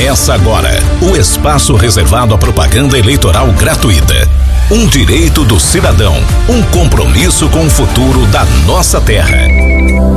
Começa agora o espaço reservado à propaganda eleitoral gratuita. Um direito do cidadão, um compromisso com o futuro da nossa terra.